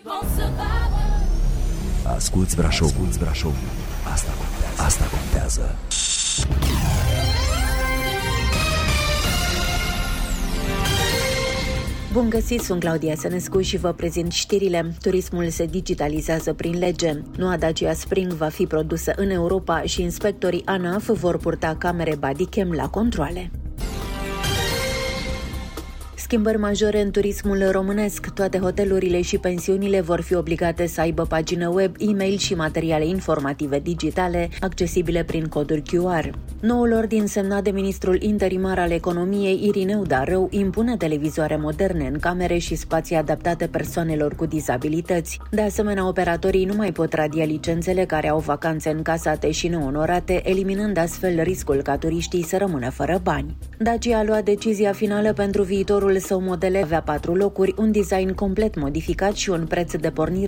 Asculți Brașovul. Asta contează. Bun găsit, sunt Claudia Sănescu și vă prezint știrile. Turismul se digitalizează prin lege. Noua Dacia Spring va fi produsă în Europa și inspectorii ANAF vor purta camere bodycam la controale. Schimbări majore în turismul românesc. Toate hotelurile și pensiunile vor fi obligate să aibă pagină web, e-mail și materiale informative digitale accesibile prin coduri QR. Noul ordin semnat de ministrul interimar al economiei, Irineu Darău, impune televizoare moderne în camere și spații adaptate persoanelor cu dizabilități. De asemenea, operatorii nu mai pot radia licențele care au vacanțe încasate și neonorate, eliminând astfel riscul ca turiștii să rămână fără bani. Dacia a luat decizia finală pentru viitorul său modele, avea 4 locuri, un design complet modificat și un preț de pornire